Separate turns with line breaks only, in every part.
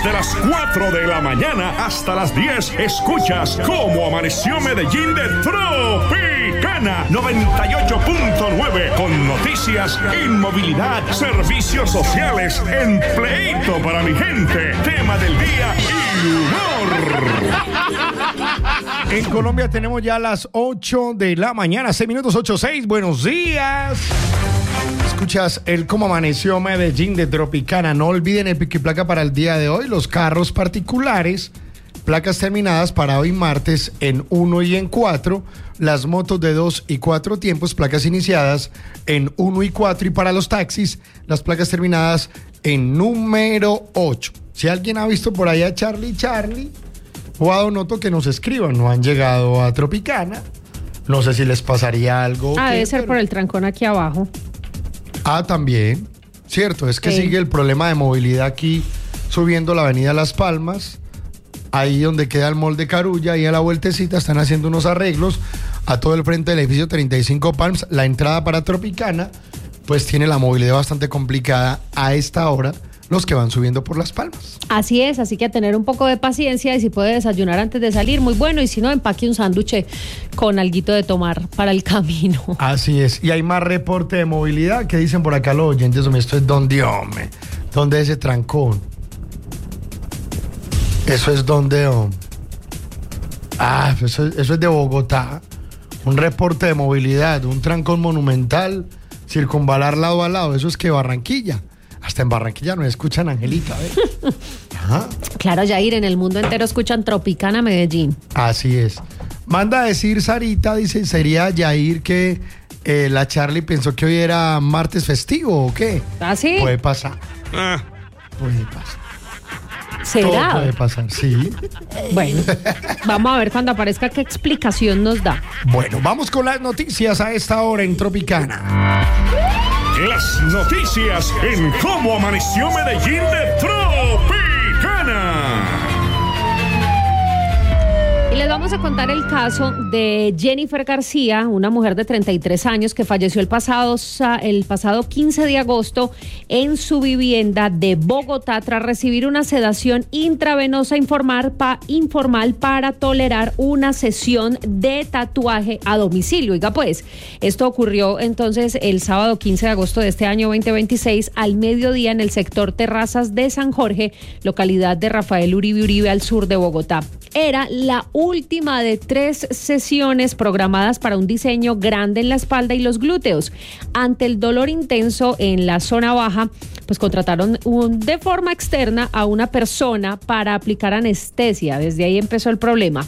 Desde las 4 de la mañana hasta las 10, escuchas Cómo Amaneció Medellín de Tropicana 98.9, con noticias, inmovilidad, servicios sociales, empleito para mi gente, tema del día y humor.
En Colombia tenemos ya las 8 de la mañana, 6 minutos, 8:06. Buenos días. Escuchas el Cómo Amaneció Medellín de Tropicana. No olviden el pico y placa para el día de hoy. Los carros particulares, placas terminadas para hoy martes en 1 y en 4. Las motos de 2 y 4 tiempos, placas iniciadas en 1 y 4. Y para los taxis, las placas terminadas en número 8. Si alguien ha visto por allá Charlie o a Donoto, que nos escriban. No han llegado a Tropicana. No sé si les pasaría algo.
Debe ser por el trancón aquí abajo.
También, cierto, es que
sí.
Sigue el problema de movilidad aquí, subiendo la avenida Las Palmas, ahí donde queda el mall de Carulla, ahí a la vueltecita están haciendo unos arreglos a todo el frente del edificio 35 Palms. La entrada para Tropicana, pues tiene la movilidad bastante complicada a esta hora, los que van subiendo por Las Palmas.
Así es, así que a tener un poco de paciencia, y si puede desayunar antes de salir, muy bueno, y si no, empaque un sándwich con alguito de tomar para el camino.
Así es, y hay más reporte de movilidad que dicen por acá los oyentes. Esto es donde, hombre, ¿dónde es ese trancón? Eso es donde, hombre. Eso es de Bogotá. Un reporte de movilidad, un trancón monumental, circunvalar lado a lado. Eso es que Barranquilla. Hasta en Barranquilla nos escuchan, Angelita, ¿eh? Ajá.
Claro, Yair, en el mundo entero escuchan Tropicana Medellín.
Así es. Manda a decir Sarita, dice, ¿sería Yair que la Charlie pensó que hoy era martes festivo o qué?
¿Ah, sí?
Puede pasar. Puede pasar.
¿Será?
Todo puede pasar, sí.
Bueno, vamos a ver cuando aparezca qué explicación nos da.
Bueno, vamos con las noticias a esta hora en Tropicana.
Las noticias en Cómo Amaneció Medellín de Tropicana.
Y les vamos a contar el caso de Jennifer García, una mujer de 33 años que falleció el pasado 15 de agosto en su vivienda de Bogotá tras recibir una sedación intravenosa informal para tolerar una sesión de tatuaje a domicilio. Oiga, pues, esto ocurrió entonces el sábado 15 de agosto de este año 2026 al mediodía en el sector Terrazas de San Jorge, localidad de Rafael Uribe al sur de Bogotá. Era la última de 3 sesiones programadas para un diseño grande en la espalda y los glúteos. Ante el dolor intenso en la zona baja, pues contrataron de forma externa a una persona para aplicar anestesia. Desde ahí empezó el problema.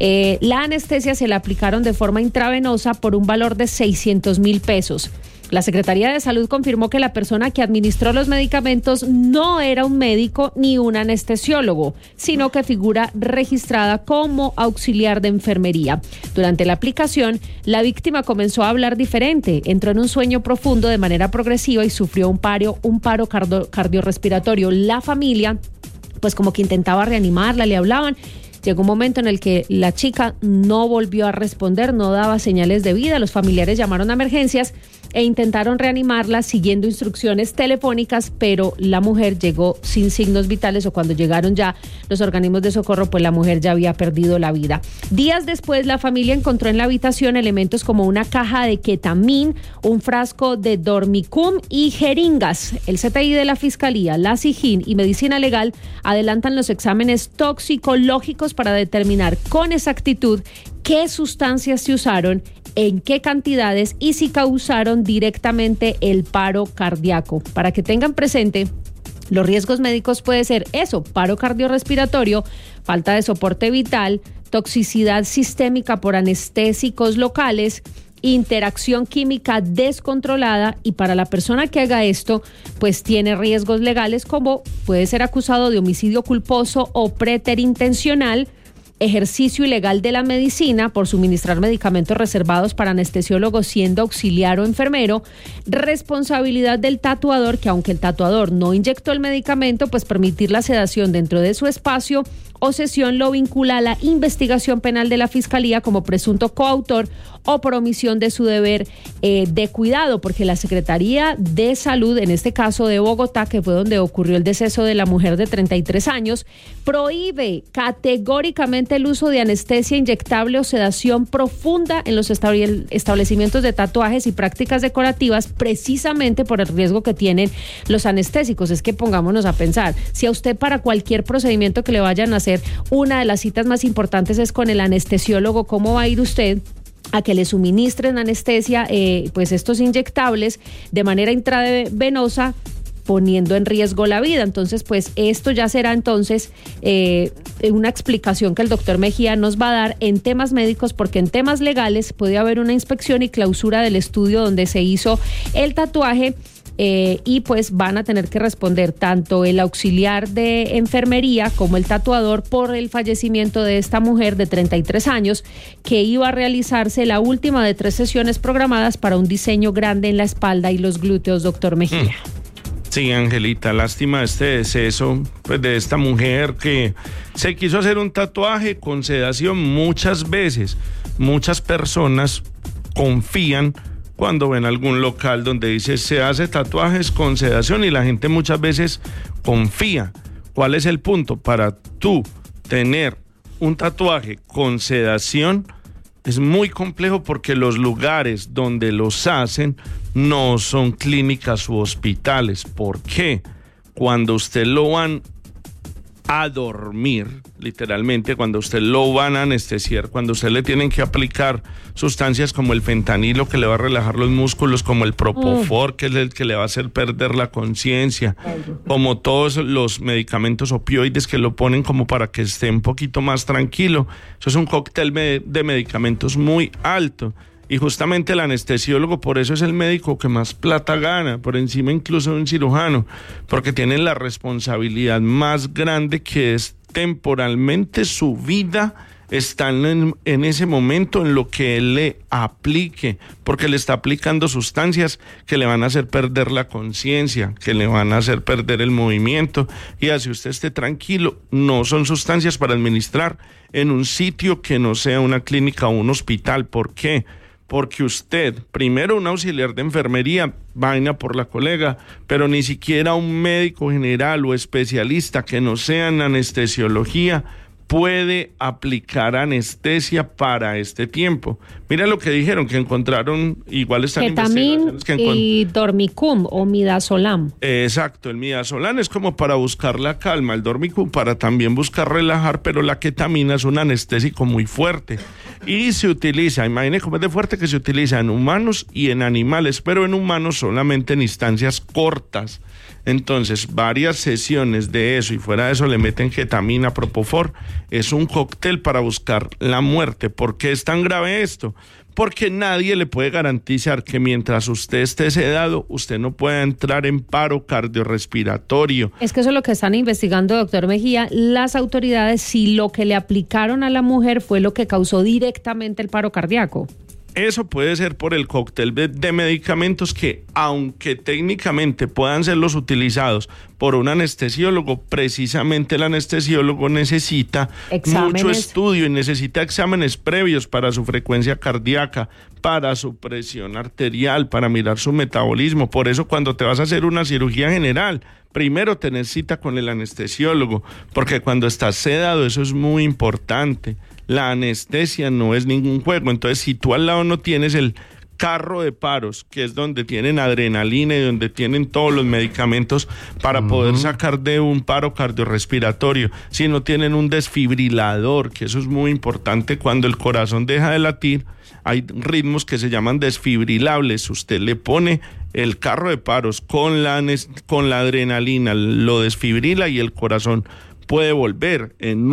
La anestesia se la aplicaron de forma intravenosa por un valor de 600.000 pesos. La Secretaría de Salud confirmó que la persona que administró los medicamentos no era un médico ni un anestesiólogo, sino que figura registrada como auxiliar de enfermería. Durante la aplicación, la víctima comenzó a hablar diferente, entró en un sueño profundo de manera progresiva y sufrió un paro cardiorrespiratorio. La familia, pues como que intentaba reanimarla, le hablaban. Llegó un momento en el que la chica no volvió a responder, no daba señales de vida. Los familiares llamaron a emergencias e intentaron reanimarla siguiendo instrucciones telefónicas, pero la mujer llegó sin signos vitales, o cuando llegaron ya los organismos de socorro, pues la mujer ya había perdido la vida. Días después, la familia encontró en la habitación elementos como una caja de ketamín, un frasco de dormicum y jeringas. El CTI de la Fiscalía, la SIJIN y Medicina Legal adelantan los exámenes toxicológicos para determinar con exactitud qué sustancias se usaron, en qué cantidades y si causaron directamente el paro cardíaco. Para que tengan presente, los riesgos médicos puede ser eso: paro cardiorrespiratorio, falta de soporte vital, toxicidad sistémica por anestésicos locales, interacción química descontrolada, y para la persona que haga esto, pues tiene riesgos legales como puede ser acusado de homicidio culposo o preterintencional, ejercicio ilegal de la medicina por suministrar medicamentos reservados para anestesiólogos siendo auxiliar o enfermero, responsabilidad del tatuador, que aunque el tatuador no inyectó el medicamento, pues permitir la sedación dentro de su espacio o sesión lo vincula a la investigación penal de la Fiscalía como presunto coautor o por omisión de su deber de cuidado, porque la Secretaría de Salud, en este caso de Bogotá, que fue donde ocurrió el deceso de la mujer de 33 años, prohíbe categóricamente el uso de anestesia inyectable o sedación profunda en los establecimientos de tatuajes y prácticas decorativas, precisamente por el riesgo que tienen los anestésicos. Es que pongámonos a pensar, si a usted para cualquier procedimiento que le vayan a hacer, una de las citas más importantes es con el anestesiólogo, ¿cómo va a ir usted a que le suministren anestesia, pues estos inyectables de manera intravenosa, poniendo en riesgo la vida? Entonces, pues esto ya será entonces una explicación que el doctor Mejía nos va a dar en temas médicos, porque en temas legales puede haber una inspección y clausura del estudio donde se hizo el tatuaje. Y pues van a tener que responder tanto el auxiliar de enfermería como el tatuador por el fallecimiento de esta mujer de 33 años que iba a realizarse la última de 3 sesiones programadas para un diseño grande en la espalda y los glúteos, doctor Mejía.
Sí, Angelita, lástima este deceso pues, de esta mujer que se quiso hacer un tatuaje con sedación muchas veces. Muchas personas confían cuando ven algún local donde dice se hace tatuajes con sedación y la gente muchas veces confía. ¿Cuál es el punto? Para tú tener un tatuaje con sedación es muy complejo porque los lugares donde los hacen no son clínicas u hospitales. ¿Por qué? Cuando usted lo van a dormir, literalmente, cuando usted lo van a anestesiar, cuando usted le tienen que aplicar sustancias como el fentanilo que le va a relajar los músculos, como el propofol que es el que le va a hacer perder la conciencia, como todos los medicamentos opioides que lo ponen como para que esté un poquito más tranquilo. Eso es un cóctel de medicamentos muy alto. Y justamente el anestesiólogo, por eso es el médico que más plata gana, por encima incluso de un cirujano, porque tienen la responsabilidad más grande, que es temporalmente su vida está en ese momento en lo que él le aplique, porque le está aplicando sustancias que le van a hacer perder la conciencia, que le van a hacer perder el movimiento, y así usted esté tranquilo. No son sustancias para administrar en un sitio que no sea una clínica o un hospital. ¿Por qué? Porque usted, primero un auxiliar de enfermería, vaina por la colega, pero ni siquiera un médico general o especialista que no sea en anestesiología puede aplicar anestesia para este tiempo. Mira lo que dijeron, que encontraron, igual están
investigaciones y dormicum o midazolam.
Exacto, el midazolam es como para buscar la calma, el dormicum para también buscar relajar, pero la ketamina es un anestésico muy fuerte y se utiliza, imagínense cómo es de fuerte, que se utiliza en humanos y en animales, pero en humanos solamente en instancias cortas. Entonces, varias sesiones de eso y fuera de eso le meten ketamina, propofol. Es un cóctel para buscar la muerte. ¿Por qué es tan grave esto? Porque nadie le puede garantizar que mientras usted esté sedado, usted no pueda entrar en paro cardiorrespiratorio.
Es que eso es lo que están investigando, doctor Mejía, las autoridades, si lo que le aplicaron a la mujer fue lo que causó directamente el paro cardíaco.
Eso puede ser por el cóctel de medicamentos que, aunque técnicamente puedan ser los utilizados por un anestesiólogo, precisamente el anestesiólogo necesita mucho estudio y necesita exámenes previos para su frecuencia cardíaca, para su presión arterial, para mirar su metabolismo. Por eso cuando te vas a hacer una cirugía general, primero tenés cita con el anestesiólogo, porque cuando estás sedado eso es muy importante. La anestesia no es ningún juego. Entonces, si tú al lado no tienes el carro de paros, que es donde tienen adrenalina y donde tienen todos los medicamentos para poder sacar de un paro cardiorrespiratorio, si no tienen un desfibrilador, que eso es muy importante, cuando el corazón deja de latir, hay ritmos que se llaman desfibrilables. Usted le pone el carro de paros con la adrenalina, lo desfibrila y el corazón puede volver en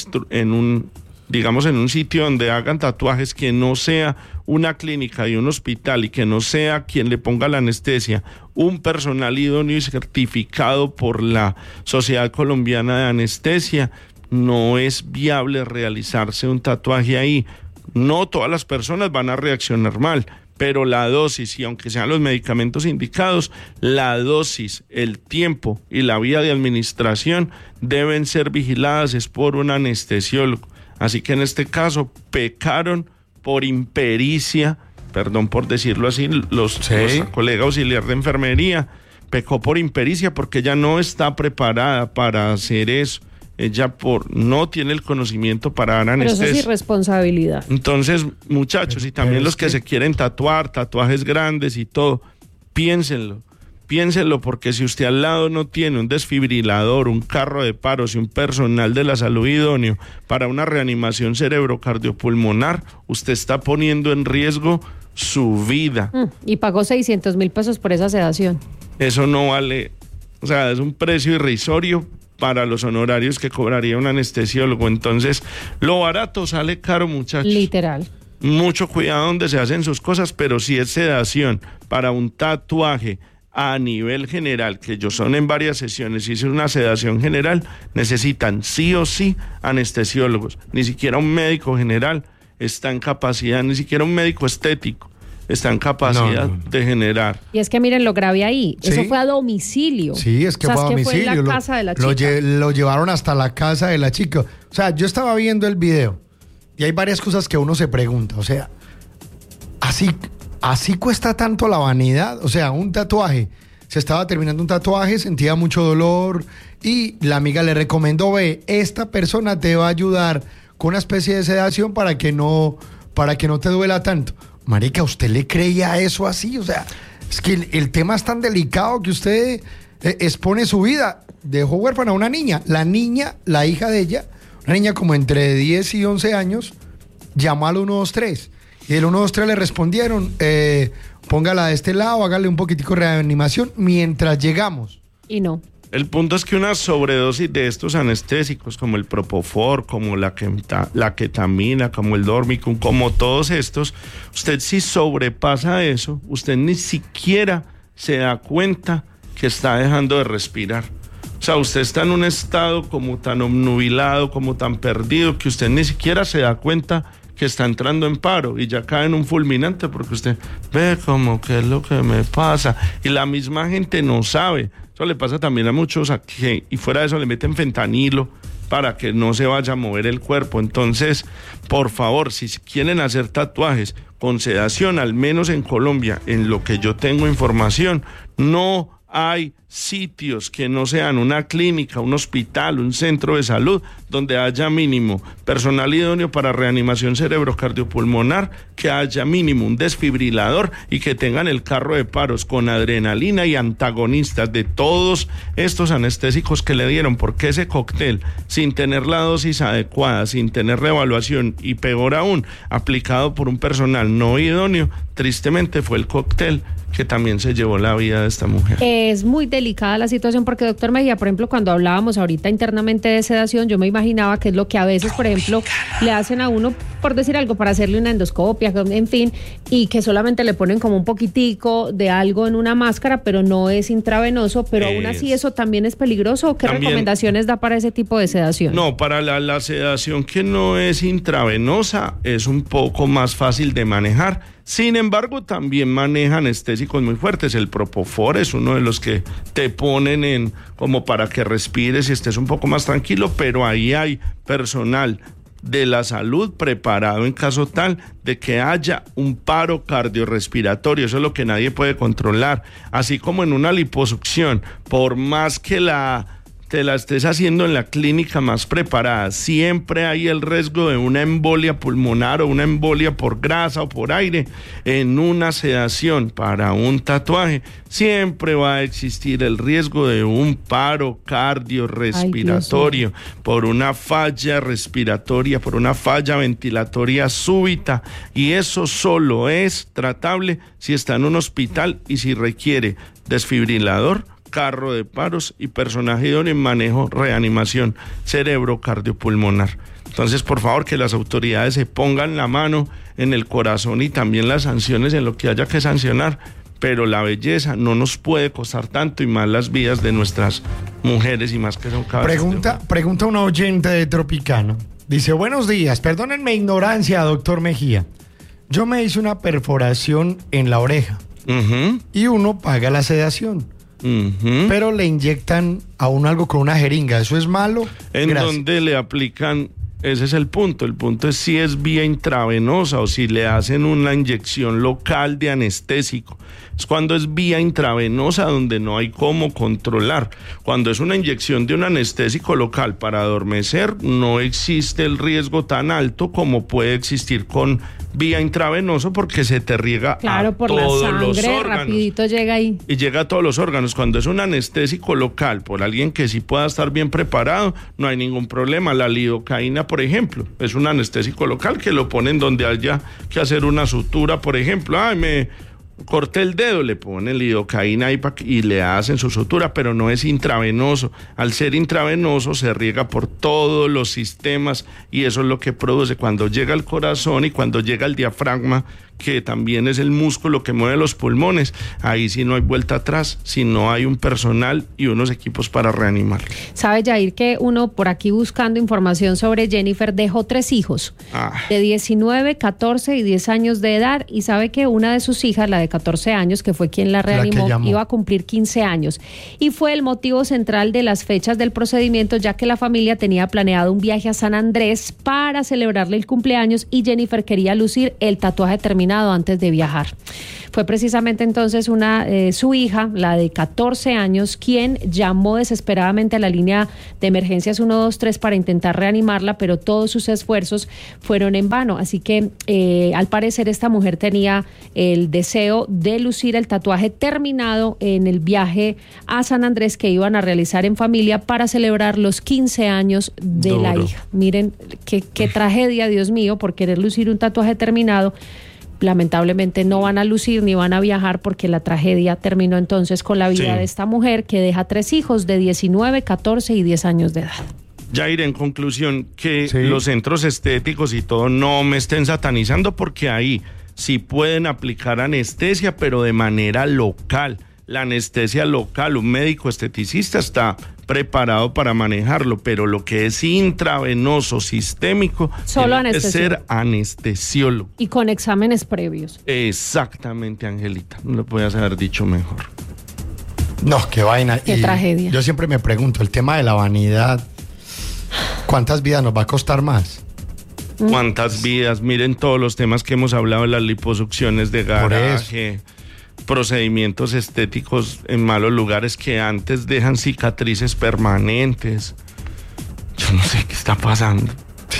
un sitio donde hagan tatuajes, que no sea una clínica y un hospital y que no sea quien le ponga la anestesia, un personal idóneo y certificado por la Sociedad Colombiana de Anestesia, no es viable realizarse un tatuaje ahí. No todas las personas van a reaccionar mal, pero la dosis, y aunque sean los medicamentos indicados, la dosis, el tiempo y la vía de administración deben ser vigiladas es por un anestesiólogo. Así que en este caso pecaron por impericia, perdón por decirlo así, los colegas auxiliar de enfermería, pecó por impericia porque ella no está preparada para hacer eso. Ella no tiene el conocimiento para dar anestesia.
Pero eso es irresponsabilidad.
Entonces, muchachos, y también los que se quieren tatuar, tatuajes grandes y todo, piénsenlo porque si usted al lado no tiene un desfibrilador, un carro de paros y un personal de la salud idóneo para una reanimación cerebrocardiopulmonar, usted está poniendo en riesgo su vida.
Y pagó 600,000 pesos por esa sedación.
Eso no vale, o sea, es un precio irrisorio para los honorarios que cobraría un anestesiólogo. Entonces, lo barato sale caro, muchachos.
Literal.
Mucho cuidado donde se hacen sus cosas, pero si es sedación para un tatuaje a nivel general, que ellos son en varias sesiones, si es una sedación general, necesitan sí o sí anestesiólogos. Ni siquiera un médico general está en capacidad, ni siquiera un médico estético está en capacidad de generar.
Y es que miren lo grave ahí, eso fue a domicilio.
Sí, es que fue a domicilio.
Fue en la casa de la chica.
Lo llevaron hasta la casa de la chica. O sea, yo estaba viendo el video y hay varias cosas que uno se pregunta. O sea, así cuesta tanto la vanidad. O sea, un tatuaje. Se estaba terminando un tatuaje, sentía mucho dolor y la amiga le recomendó, esta persona te va a ayudar con una especie de sedación para que no te duela tanto. Marica, ¿usted le creía eso así? O sea, es que el tema es tan delicado que usted expone su vida. Dejó huérfana a una niña. La hija de ella, una niña como entre 10 y 11 años, llamó al 123. Y el 123 le respondieron, póngala de este lado, hágale un poquitico de reanimación mientras llegamos.
Y no.
El punto es que una sobredosis de estos anestésicos, como el Propofol, como la ketamina, como el Dormicum, como todos estos, usted si sobrepasa eso, usted ni siquiera se da cuenta que está dejando de respirar. O sea, usted está en un estado como tan obnubilado, como tan perdido, que usted ni siquiera se da cuenta que está entrando en paro y ya cae en un fulminante porque usted ve como qué es lo que me pasa y la misma gente no sabe. Eso le pasa también a muchos y fuera de eso le meten fentanilo para que no se vaya a mover el cuerpo. Entonces, por favor, si quieren hacer tatuajes con sedación, al menos en Colombia, en lo que yo tengo información, no hay sitios que no sean una clínica, un hospital, un centro de salud, donde haya mínimo personal idóneo para reanimación cerebrocardiopulmonar, que haya mínimo un desfibrilador y que tengan el carro de paros con adrenalina y antagonistas de todos estos anestésicos que le dieron, porque ese cóctel, sin tener la dosis adecuada, sin tener reevaluación y peor aún, aplicado por un personal no idóneo, tristemente fue el cóctel que también se llevó la vida de esta mujer.
Es muy delicada la situación porque, doctor Mejía, por ejemplo, cuando hablábamos ahorita internamente de sedación, yo me imaginaba que es lo que a veces, por ejemplo, le hacen a uno, por decir algo, para hacerle una endoscopia, en fin, y que solamente le ponen como un poquitico de algo en una máscara, pero no es intravenoso, pero aún así eso también es peligroso. ¿Qué recomendaciones da para ese tipo de sedación?
No, para la sedación que no es intravenosa es un poco más fácil de manejar. Sin embargo, también maneja anestésicos muy fuertes. El Propofol es uno de los que te ponen como para que respires y estés un poco más tranquilo, pero ahí hay personal de la salud preparado en caso tal de que haya un paro cardiorrespiratorio. Eso es lo que nadie puede controlar. Así como en una liposucción, por más que te la estés haciendo en la clínica más preparada, siempre hay el riesgo de una embolia pulmonar o una embolia por grasa o por aire. En una sedación para un tatuaje siempre va a existir el riesgo de un paro cardiorrespiratorio por una falla respiratoria, por una falla ventilatoria súbita, y eso solo es tratable si está en un hospital y si requiere desfibrilador, carro de paros y personaje idóneo en manejo, reanimación cerebrocardiopulmonar. Entonces, por favor, que las autoridades se pongan la mano en el corazón y también las sanciones en lo que haya que sancionar, pero la belleza no nos puede costar tanto, y más las vidas de nuestras mujeres, y más que son cada vez.
Pregunta una oyente de Tropicana. Dice, buenos días, perdónenme ignorancia, doctor Mejía. Yo me hice una perforación en la oreja y uno paga la sedación, pero le inyectan a uno algo con una jeringa. ¿Eso es malo?
¿En dónde le aplican? Ese es el punto. El punto es si es vía intravenosa o si le hacen una inyección local de anestésico. Es cuando es vía intravenosa donde no hay cómo controlar. Cuando es una inyección de un anestésico local para adormecer, no existe el riesgo tan alto como puede existir con vía intravenosa, porque se te riega a
por
todos
la sangre,
los órganos.
rapidito llega ahí.
Y llega a todos los órganos. Cuando es un anestésico local por alguien que sí pueda estar bien preparado, no hay ningún problema. La lidocaína, por ejemplo, es un anestésico local que lo ponen donde haya que hacer una sutura, por ejemplo. Me corté el dedo, le ponen lidocaína ahí y le hacen su sutura, pero no es intravenoso. Al ser intravenoso se riega por todos los sistemas, y eso es lo que produce cuando llega al corazón y cuando llega al diafragma, que también es el músculo que mueve los pulmones. Ahí sí no hay vuelta atrás, si no hay un personal y unos equipos para reanimar.
Sabe, Yair, que uno por aquí buscando información sobre Jennifer dejó 3 hijos de 19, 14 y 10 años de edad, y sabe que una de sus hijas, la de 14 años, que fue quien la reanimó, iba a cumplir 15 años, y fue el motivo central de las fechas del procedimiento, ya que la familia tenía planeado un viaje a San Andrés para celebrarle el cumpleaños, y Jennifer quería lucir el tatuaje terminado antes de viajar. Fue precisamente entonces su hija, la de 14 años, quien llamó desesperadamente a la línea de emergencias 123 para intentar reanimarla, pero todos sus esfuerzos fueron en vano. Así que al parecer esta mujer tenía el deseo de lucir el tatuaje terminado en el viaje a San Andrés que iban a realizar en familia para celebrar los 15 años de la hija. Miren qué tragedia, Dios mío, por querer lucir un tatuaje terminado. Lamentablemente no van a lucir ni van a viajar, porque la tragedia terminó entonces con la vida de esta mujer, que deja 3 hijos de 19, 14 y 10 años de edad.
Jair, en conclusión, que los centros estéticos y todo no me estén satanizando, porque ahí sí pueden aplicar anestesia, pero de manera local. La anestesia local, un médico esteticista está preparado para manejarlo, pero lo que es intravenoso, sistémico,
solo
tiene que ser anestesiólogo.
Y con exámenes previos.
Exactamente, Angelita, no lo podías haber dicho mejor.
No, qué vaina.
Qué tragedia.
Yo siempre me pregunto, el tema de la vanidad, ¿cuántas vidas nos va a costar más?
¿Cuántas vidas? Miren todos los temas que hemos hablado, las liposucciones de garaje, procedimientos estéticos en malos lugares que antes dejan cicatrices permanentes. Yo no sé qué está pasando.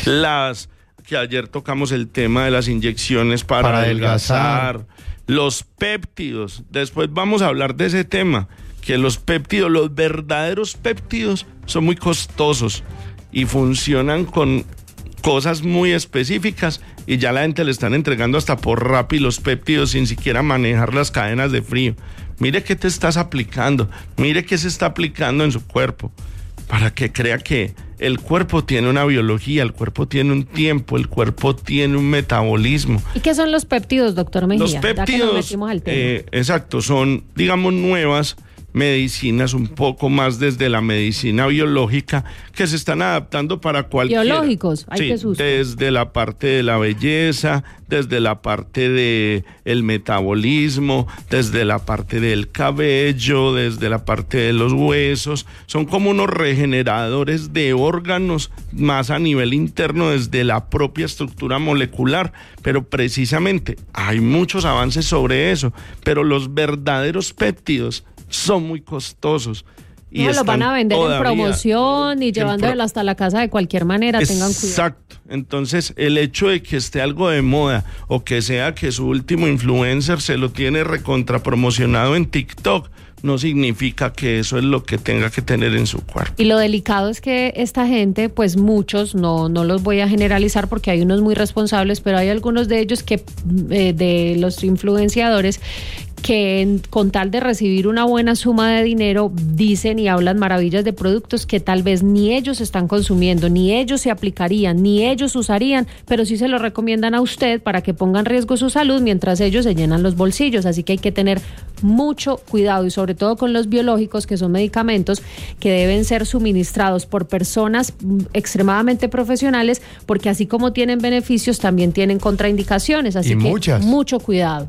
Que ayer tocamos el tema de las inyecciones para adelgazar, los péptidos. Después vamos a hablar de ese tema, que los péptidos, los verdaderos péptidos, son muy costosos y funcionan con cosas muy específicas, y ya la gente le están entregando hasta por Rappi los péptidos sin siquiera manejar las cadenas de frío. Mire qué te estás aplicando, mire qué se está aplicando en su cuerpo, para que crea que el cuerpo tiene una biología, el cuerpo tiene un tiempo, el cuerpo tiene un metabolismo.
¿Y qué son los péptidos, doctor Mejía?
Los péptidos, exacto, son, digamos, nuevas medicinas, un poco más desde la medicina biológica, que se están adaptando para cualquiera.
Biológicos, hay que susto.
Desde la parte de la belleza, desde la parte de el metabolismo, desde la parte del cabello, desde la parte de los huesos. Son como unos regeneradores de órganos más a nivel interno, desde la propia estructura molecular, pero precisamente hay muchos avances sobre eso, pero los verdaderos péptidos son muy costosos.
Y los van a vender en promoción y llevándolo hasta la casa de cualquier manera, tengan cuidado.
Exacto. Entonces, el hecho de que esté algo de moda, o que sea que su último influencer se lo tiene recontrapromocionado en TikTok, no significa que eso es lo que tenga que tener en su cuerpo.
Y lo delicado es que esta gente, pues muchos, no los voy a generalizar porque hay unos muy responsables, pero hay algunos de ellos que, de los influenciadores, que con tal de recibir una buena suma de dinero dicen y hablan maravillas de productos que tal vez ni ellos están consumiendo, ni ellos se aplicarían, ni ellos usarían, pero sí se lo recomiendan a usted para que ponga en riesgo su salud mientras ellos se llenan los bolsillos. Así que hay que tener mucho cuidado y sobre todo con los biológicos, que son medicamentos que deben ser suministrados por personas extremadamente profesionales, porque así como tienen beneficios también tienen contraindicaciones, así que mucho cuidado.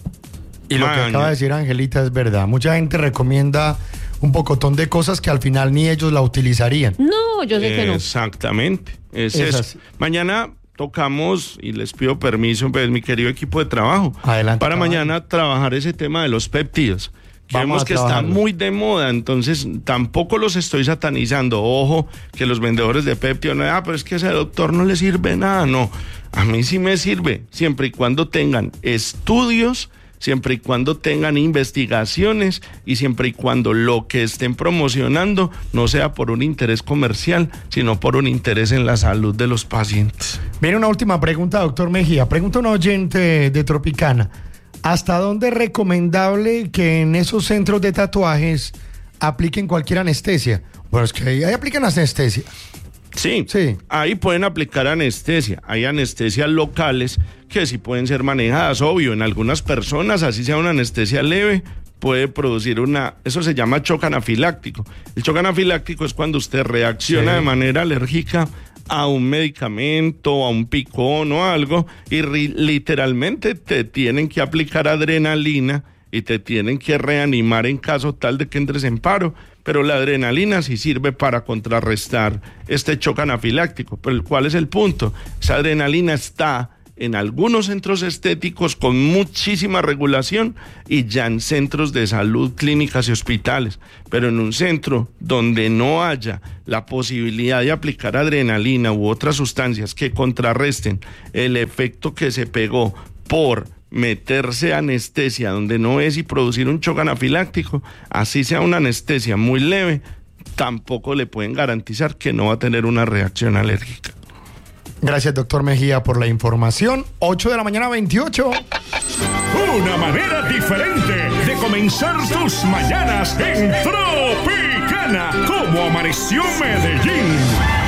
Y lo que acaba de decir Angelita es verdad. Mucha gente recomienda un pocotón de cosas que al final ni ellos la utilizarían.
No, yo sé que no.
Exactamente. Es eso. Mañana tocamos, y les pido permiso, pues, mi querido equipo de trabajo,
adelante,
para mañana trabajar ese tema de los péptidos. Vemos que está muy de moda, entonces tampoco los estoy satanizando. Ojo, que los vendedores de péptidos, pero es que ese doctor no le sirve nada. No, a mí sí me sirve, siempre y cuando tengan estudios, siempre y cuando tengan investigaciones y siempre y cuando lo que estén promocionando no sea por un interés comercial, sino por un interés en la salud de los pacientes.
Viene una última pregunta, doctor Mejía. Pregunta un oyente de Tropicana. ¿Hasta dónde es recomendable que en esos centros de tatuajes apliquen cualquier anestesia? Bueno, es que ahí aplican anestesia.
Sí, ahí pueden aplicar anestesia. Hay anestesias locales que sí pueden ser manejadas, obvio. En algunas personas, así sea una anestesia leve, puede producir eso se llama shock anafiláctico. El shock anafiláctico es cuando usted reacciona de manera alérgica a un medicamento, a un picón o algo, y literalmente te tienen que aplicar adrenalina y te tienen que reanimar en caso tal de que entres en paro. Pero la adrenalina sí sirve para contrarrestar este shock anafiláctico. Pero ¿cuál es el punto? Esa adrenalina está en algunos centros estéticos con muchísima regulación y ya en centros de salud, clínicas y hospitales. Pero en un centro donde no haya la posibilidad de aplicar adrenalina u otras sustancias que contrarresten el efecto que se pegó por meterse anestesia donde no es y producir un shock anafiláctico, así sea una anestesia muy leve, tampoco le pueden garantizar que no va a tener una reacción alérgica.
Gracias, doctor Mejía, por la información. 8:28 a.m.
Una manera diferente de comenzar tus mañanas en Tropicana. Como amaneció Medellín.